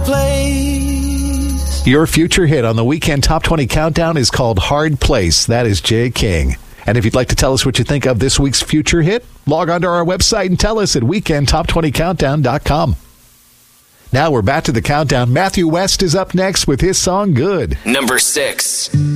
place. Your future hit on the Weekend Top 20 Countdown is called Hard Place. That is Jay King. And if you'd like to tell us what you think of this week's future hit, log on to our website and tell us at weekendtop20countdown.com. Now we're back to the countdown. Matthew West is up next with his song Good. Number 6.